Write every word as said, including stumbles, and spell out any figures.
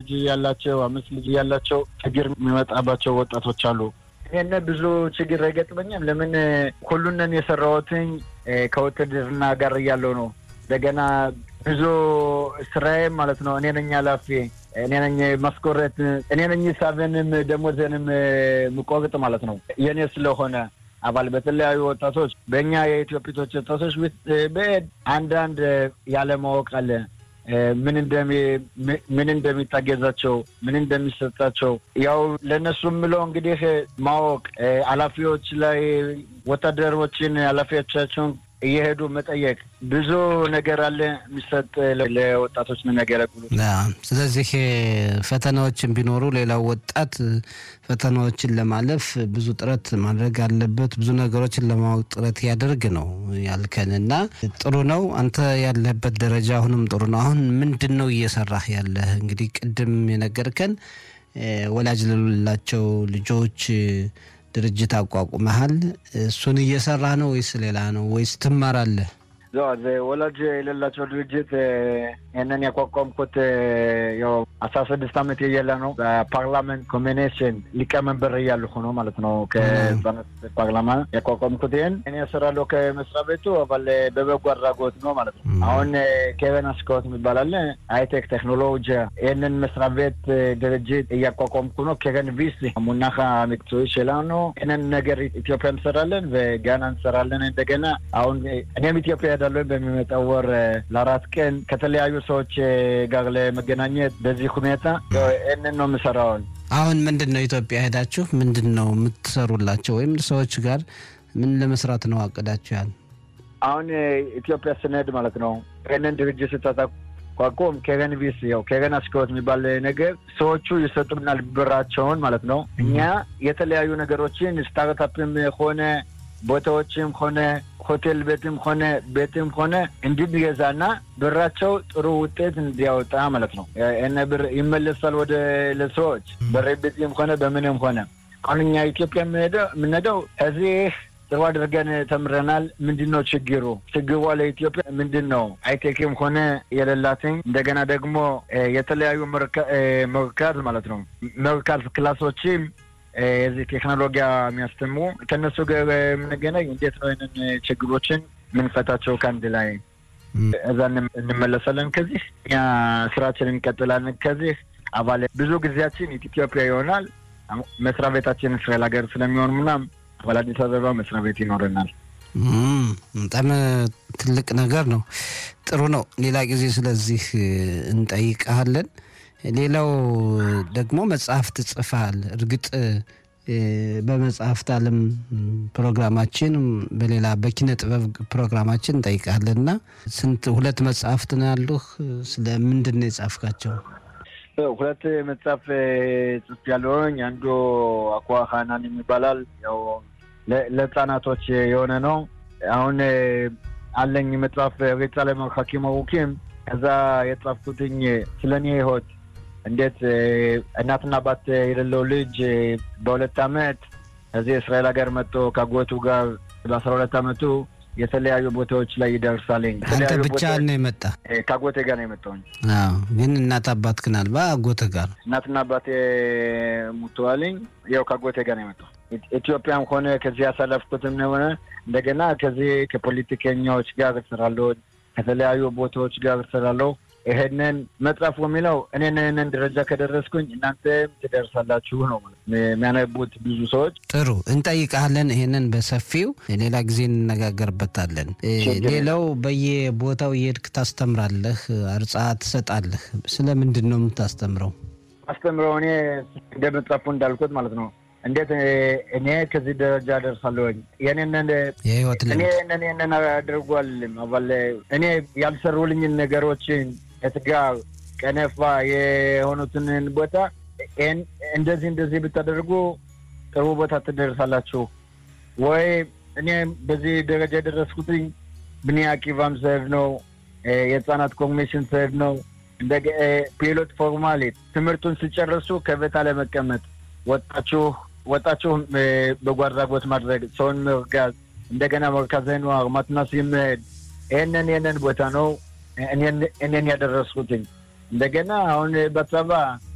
ልጅ ያላቸው አምስት ልጅ ያላቸው ችግር የሚመጣባቸው ወጣቶች አሉ። እኔ ብዙ ችግር አይገጥመኝም። ለምን ሁሉንም የሰራሁትኝ ከውትድርና ጋር ያለው ነው። እንደገና ብዙ ስራዬ ማለት ነው። እኔ ነኝ ኃላፊ፣ እኔ ነኝ ማስቆረጥ፣ እኔ ነኝ ሳበንም ደሞዝንም ምቆርጥ ማለት ነው። የኔ ስለሆነ አባል በተለያዩ ወጣቶች በእኛ የኢትዮጵያቶች ወጣቶች በአንዳንድ ያለ ማወቅ አለ። ምን እንደሚ ምን እንደሚታገዛቸው ምን እንደሚሰጣቸው ያው ለነሱም ብለው እንግዲህ ማወቅ ኃላፊዎች ላይ ወታደሮችን ኃላፊዎቻቸውን እየሄዱ መጠየቅ ብዙ ነገር አለ የሚሰጥ ለወጣቶች ነው የሚያገለግሉት። ስለዚህ ፈተናዎችን ቢኖሩ ሌላው ወጣት ፈተናዎችን ለማለፍ ብዙ ጥረት ማድረግ አለበት። ብዙ ነገሮችን ለማወቅ ጥረት ያደርግ ነው ያልከንና ጥሩ ነው። አንተ ያለበት ደረጃ አሁንም ጥሩ ነው። አሁን ምንድነው እየሰራህ ያለህ? እንግዲህ ቅድም የነገርከን ወላጅ ለሌላቸው ልጆች ድርጅት አቋቁመሃል። እሱን እየሰራ ነው ወይስ ሌላ ነው ወይስ ትማራለህ? ያው ወላጅ የሌላቸው ድርጅት እነን ያቋቋምኩት ያው አስራ ስድስት አመት እያለ ነው። በፓርላመንት ኮሚኒኬሽን ሊቀመንበር እያለሁ ነው ማለት ነው። ከዛነት ፓርላማ ያቋቋምኩት ይሄን እኔ እሰራለሁ ከመስሪያ ቤቱ አባል በበጎ አድራጎት ነው ማለት ነው። አሁን ኬቨን አስኮት የሚባል ሃይቴክ ቴክኖሎጂ ይሄንን መስሪያ ቤት ድርጅት እያቋቋምኩ ነው። ኬቨን ቪሲ ሙናኻ ምክቶይ ይችላል ነው። እነን ነገር ኢትዮጵያ እንሰራለን፣ በጋና እንሰራለን። እንደገና አሁን እኔም ኢትዮጵያ ያለው በሚመጣው ወር ለአራት ቀን ከተለያዩ ሰዎች ጋር ለመገናኘት በዚህ ሁኔታ እነን ነው የምሰራው። አሁን ምንድነው ኢትዮጵያ ሄዳችሁ ምንድነው የምትሰሩላቸው ወይም ሰዎች ጋር ምን ለመስራት ነው አቀዳችኋል? አሁን ኢትዮጵያ ስንሄድ ማለት ነው እነን ድርጅት ተታቋቁም ኬቨን ቪስ ያው ኬቨን አስኮት የሚባል ነገር ሰዎቹ ይሰጡናል ብራቸውን ማለት ነው። እኛ የተለያዩ ነገሮችን ስታርታፕም ሆነ ቦታዎችም ሆነ ሆቴል ቤትም ሆነ ቤትም ሆነ እንዲገዛና ብራቸው ጥሩ ውጤት እንዲያወጣ ማለት ነው። እነ ብር ይመለሳል ወደ ለሰዎች በረቤትም ሆነ በምንም ሆነ አሁንኛ ኢትዮጵያ ምንነደው እዚህ ጥሩ አድርገን ተምረናል። ምንድነው ችግሩ? ችግሩ ለኢትዮጵያ ምንድነው? አይቴክም ሆነ የሌላትን እንደገና ደግሞ የተለያዩ መርካዝ ማለት ነው መርካዝ ክላሶችም እዚህ ቴክኖሎጂ የሚያስተምሩ ከነሱ ጋር ምንገናኝ እንዴት ነው እነን ችግሮችን ምን ፈታቸው ካንድ ላይ እዛን እንመለሳለን። ከዚህ ያ ስራችንን እንቀጥላለን። ከዚህ አባል ብዙ ጊዜያችን ኢትዮጵያ ይሆናል። መስሪያ ቤታችን እስራኤል ሀገር ስለሚሆን ምናምን አባል አዲስ አበባ መስሪያ ቤት ይኖርናል። በጣም ትልቅ ነገር ነው። ጥሩ ነው። ሌላ ጊዜ ስለዚህ እንጠይቃለን። ሌላው ደግሞ መጽሐፍ ትጽፋል። እርግጥ በመጽሐፍት ዓለም ፕሮግራማችን በሌላ በኪነ ጥበብ ፕሮግራማችን እንጠይቃለንና ስንት ሁለት መጽሐፍት ነው ያሉህ? ስለምንድን ነው የጻፍካቸው? ሁለት መጽሐፍ ጽፌያለሁኝ። አንዱ አኳ ኻናን የሚባላል ያው ለህፃናቶች የሆነ ነው። አሁን አለኝ መጽሐፍ ሬቻለም ሐኪሞውኪም ከዛ የጻፍኩትኝ ስለኔ ህይወት እንዴት እናትና አባት የሌለው ልጅ በሁለት አመት እዚህ እስራኤል ሀገር መጥቶ ካጎቱ ጋር በአስራ ሁለት አመቱ የተለያዩ ቦታዎች ላይ ይደርሳል። አንተ ብቻ ነው የመጣ? ካጎቴ ጋር ነው የመጣው። አዎ። ግን እናት አባት ከናል ባጎቴ ጋር እናትና አባቴ ሙተዋልኝ ያው ካጎቴ ጋር ነው የመጣው። ኢትዮጵያም ሆነ ከዚህ ያሳለፍኩትም ነው። እንደገና ከዚህ ከፖለቲከኞች ጋር እሰራለሁ፣ ከተለያዩ ቦታዎች ጋር እሰራለሁ። ይሄንን መጽሐፍ የሚለው እኔ ነን ደረጃ ከደረስኩኝ እናንተም ትደርሳላችሁ ነው ማለት የሚያነቡት ብዙ ሰዎች። ጥሩ እንጠይቃለን። ይሄንን በሰፊው ሌላ ጊዜ እንነጋገርበታለን። ሌላው በየቦታው የሄድክ ታስተምራለህ፣ አርጻ ትሰጣለህ። ስለምንድን ነው የምታስተምረው? አስተምረው እኔ እንደመጽሐፉ እንዳልኩት ማለት ነው እንዴት እኔ ከዚህ ደረጃ ደርሳለሁኝ የኔን የህይወት ልምድ እኔ እኔን አድርጓል ማለት እኔ ያልሰሩልኝ ነገሮችን እትጋር ከነፋ የሆኑትን ቦታ እንደዚህ እንደዚህ ብታደርጉ ጥሩ ቦታ ትደርሳላችሁ ወይ እኔ በዚህ ደረጃ ደረስኩትኝ ብንያ ኪቫም ሰር ነው የህፃናት ኮሚሽን ሰር ነው እንደገ ፒሎት ፎርማሊት ትምህርቱን ሲጨርሱ ከቤት አለመቀመጥ ወጣችሁ ወጣችሁ በጓድራጎት ማድረግ ሰውን መርጋዝ እንደገና መርካዘን ነው ማትናስ ይመድ እነን የነን ቦታ ነው እኔን እኔን ያደረስኩትኝ እንደገና አሁን በተባ